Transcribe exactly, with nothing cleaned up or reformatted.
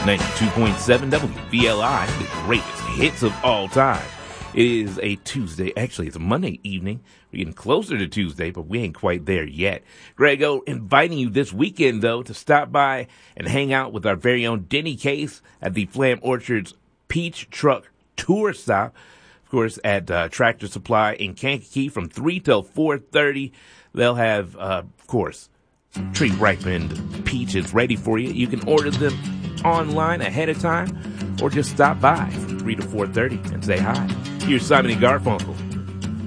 ninety-two point seven W B L I, the greatest hits of all time. It is a Tuesday. Actually, it's a Monday evening. We're getting closer to Tuesday, but we ain't quite there yet. Greg O inviting you this weekend, though, to stop by and hang out with our very own Denny Case at the Flam Orchards Peach Truck Tour Stop. Of course, at uh, Tractor Supply in Kankakee from three till four thirty. They'll have, uh, of course, tree-ripened peaches ready for you. You can order them online ahead of time or just stop by from three to four thirty and say hi. Here's Simon and Garfunkel.